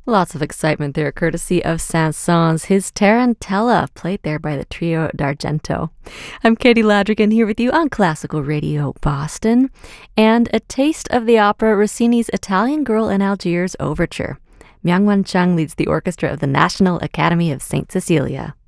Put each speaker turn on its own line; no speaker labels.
Lots of excitement there, courtesy of Saint-Saëns, his Tarantella, played there by the trio d'Argento. I'm Katie Ladrigan here with you on Classical Radio Boston, and a taste of the opera Rossini's Italian Girl in Algiers Overture. Myung-Whun Chung leads the orchestra of the National Academy of St. Cecilia.